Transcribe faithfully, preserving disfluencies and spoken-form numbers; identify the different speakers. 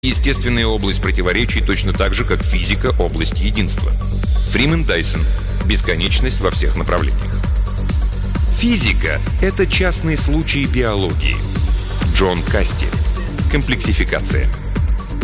Speaker 1: Естественная область противоречий точно так же, как физика – область единства. Фримен Дайсон. Бесконечность во всех направлениях. Физика – это частный случай биологии. Джон Касти. Комплексификация.